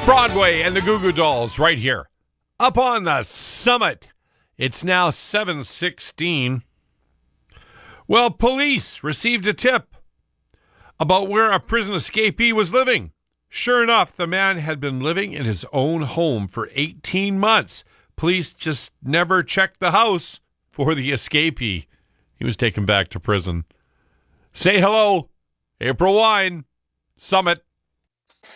Broadway and the Goo Goo Dolls right here up on the summit. It's now 7:16. Well, police received a tip about where a prison escapee was living. Sure enough, the man had been living in his own home for 18 months. Police just never checked the house for the escapee. He was taken back to prison. Say hello, April Wine, Summit.